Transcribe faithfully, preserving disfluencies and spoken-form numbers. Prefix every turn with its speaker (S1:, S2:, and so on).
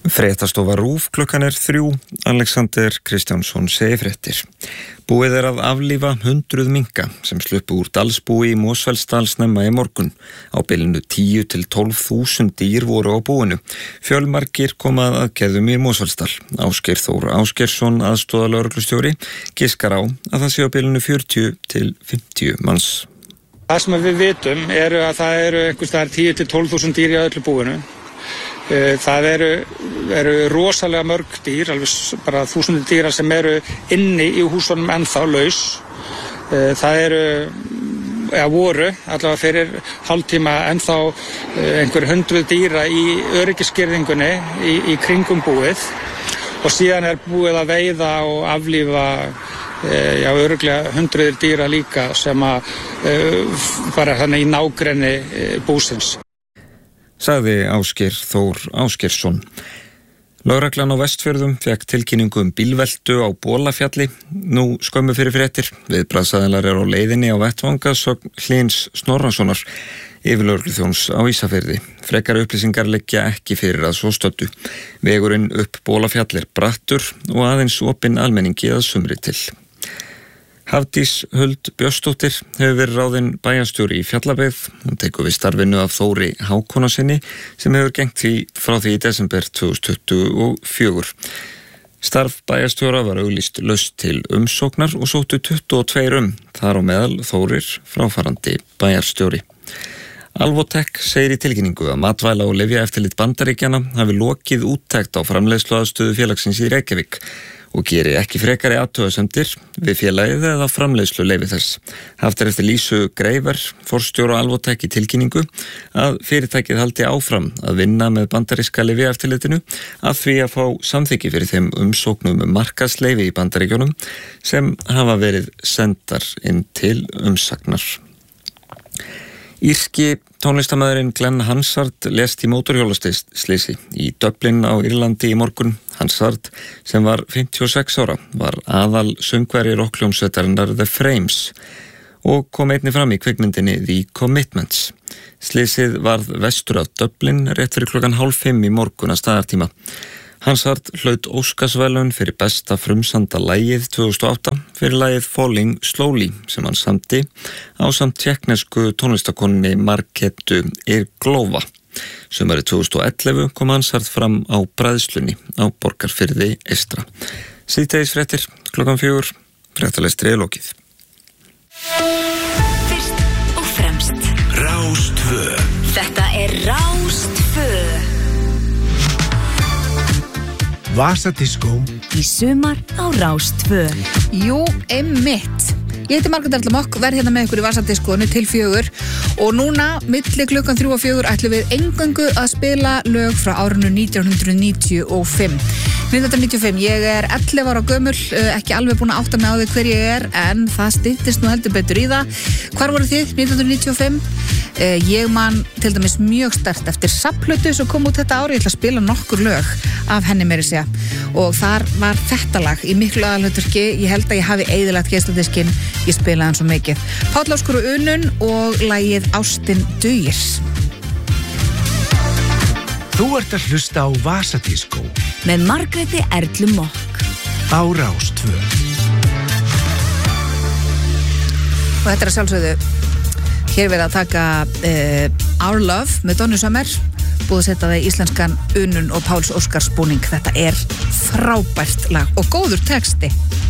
S1: Fréttastofa RÚV klukkan er þrjú, Alexander Kristjánsson segir fréttir. Búið er að aflífa hundruð minka sem sluppu úr dalsbúi í Mosfellsdal snemma í morgun. Á bilinu tíu til tólf þúsund dýr voru á búinu. Fjölmargir koma að aðgerðum í Mosfellsdal. Ásgeir Þór Ásgeirsson, aðstoðarlögreglustjóri, giskar á að það sé á bilinu fjörutíu til fimmtíu manns.
S2: Það sem við vitum eru að það eru einhvers staðar tíu til tólf þúsund dýr í öllu búinu. Það eru, eru rosalega mörg dýr, alveg bara þúsundir dýra sem eru inni í húsunum ennþá laus. Það eru, eða voru, allavega fyrir hálftíma ennþá einhver hundruð dýra í öryggisgirðingunni í, í kringum búið. Og síðan er búið að veiða og aflífa já, örugglega hundruðir dýra líka sem að fara þannig í nágrenni búsins.
S1: Sagði Ásgeir Þór Ásgeirsson. Lögreglan á Vestfjörðum fékk tilkynningu um bílveltu á Bolafjalli. Nú skömmu fyrir fréttir. Viðbragðsaðilar eru á leiðinni á vettvanga sögn Hlyns Snorrasonar, yfirlögregluþjóns á Ísafirði. Frekari upplýsingar liggja ekki fyrir að svo stöddu. Vegurinn upp Bolafjall er brattur og aðeins opinn almenningi að sumri til. Hafdís Huld Björnsdóttir hefur verið ráðin bæjarstjóri í Fjallabyggð. Hún tekur við starfinu af Þóri Hákonarsyni sem hefur gegnt því frá því í desember tvö þúsund tuttugu og fjögur. Starf bæjarstjóra var auglýst laust til umsóknar og sóttu tuttugu og tvö um, þar á meðal Þórir, fráfarandi bæjarstjóri. Alvotech segir í tilkynningu að matvæla- og lyfjaeftirlit Bandaríkjanna hafi lokið úttekt á framleiðsluaðstöðu félagsins í Reykjavík og geri ekki frekari athugasemdir við félagið eða framleiðsluleyfi þess. Haft er eftir Lísu Greiver, forstjóra Alvotech í tilkynningu, að fyrirtækið haldi áfram að vinna með bandaríska lyfjaeftirlitinu að því að fá samþykki fyrir þeim umsóknum um markaðsleyfi í Bandaríkjunum sem hafa verið sendar inn til umsagnar. Írski tónlistarmaðurinn Glenn Hansard lést í mótorhjólaslysi í Dublin á Írlandi í morgun. Hansard, sem var fimmtíu og sex ára, var aðal söngvari rokkhljómsveitarinnar The Frames og kom einnig fram í kvikmyndinni The Commitments. Slysið varð vestur af Dublin rétt fyrir klukkan hálf fimm í morgun að staðartíma. Hansard hlaut Óskarsverðlaun fyrir besta frumsamda lagið tvö þúsund og átta fyrir lagið Falling Slowly sem hann samdi ásamt tékknesku tónlistakonunni Marketu Irglova. Sumarið tvö þúsund og ellefu kom Hansard fram á bræðslunni á Borgarfirði eystra. Síðdegisfréttir klukkan fjögur, fréttalestri er lokið.
S3: Fyrst og fremst
S4: Rás tvö.
S3: Þetta er Rás tvö.
S4: Vasadiskó
S3: Í sumar á Rás tvö.
S5: Jú, einmitt. Ég heiti Margrét Erla Mokk, verð hérna með ykkur í Vasadiskónu til fjögur og núna, milli klukkan þrjú og fjögur, ætlum við eingöngu að spila lög frá árinu nítján hundruð níutíu og fimm. nítján hundruð níutíu og fimm, ég er ellefu ára gömul, ekki alveg búin að átta mig á því hver ég er, en það styttist nú heldur betur í það. Hvar voru þið nítján hundruð níutíu og fimm? Ég man til dæmis mjög sterkt eftir Safnplötu sem kom út þetta ári, ég ætla að spila nokkur lög af henni meira segja. Og þar var þetta lag í miklu aðalhlutverki, ég held að ég hafi eyðilagt geisladiskinn, ég spilaði hann svo mikið. Páll Óskar og Unun og lagið Ástin dugir.
S4: Þú ert að hlusta á Vasadiskó
S3: Með Margréti Erlu Mokk
S4: á Rás tvö.
S5: Og þetta er að sjálfsögðu hér við að taka uh, Our Love með Donny Summer, búið að setja það í íslenskan Unun og Páls Óskars búning. Þetta er frábært lag og góður texti.